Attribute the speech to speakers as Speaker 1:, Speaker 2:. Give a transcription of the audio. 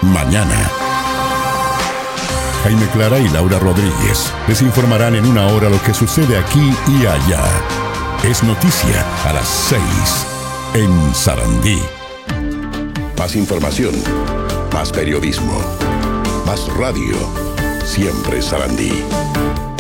Speaker 1: mañana. Jaime Clara y Laura Rodríguez les informarán en una hora lo que sucede aquí y allá. Es noticia a las 6 en Sarandí. Más información, más periodismo, más radio. Siempre Sarandí.